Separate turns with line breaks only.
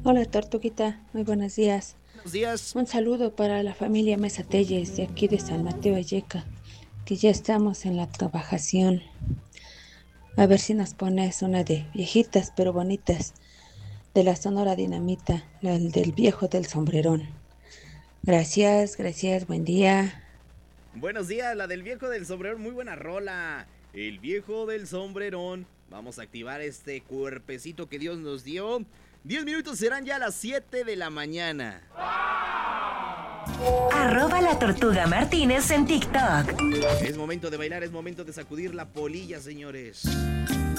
Hola, Tortuguita, muy buenos días.
Buenos días.
Un saludo para la familia Mesa Telles de aquí de San Mateo Valleca, que ya estamos en la trabajación. A ver si nos pones una de viejitas pero bonitas, de la Sonora Dinamita, la del viejo del sombrerón. Gracias, gracias, buen día.
Buenos días, la del viejo del sombrerón, muy buena rola. El viejo del sombrerón. Vamos a activar este cuerpecito que Dios nos dio. 10 minutos serán ya las 7 de la mañana.
@la tortuga Martínez en TikTok.
Es momento de bailar, es momento de sacudir la polilla, señores.